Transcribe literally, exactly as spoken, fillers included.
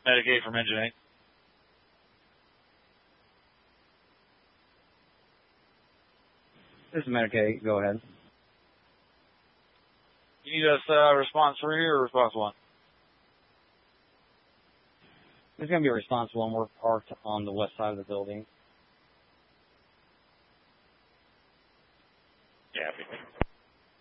Medicaid from Engine eight. This is Medicaid. Go ahead. You need us uh, response three or response one? There's going to be a response one. We're parked on the west side of the building. Yeah.